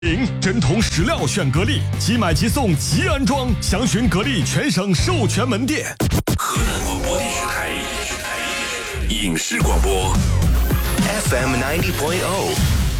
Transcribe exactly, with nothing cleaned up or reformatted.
零真铜实料选格力，即买即送即安装，详询格力全省授权门店。 河南广播电视台影视广播 F M ninety point oh。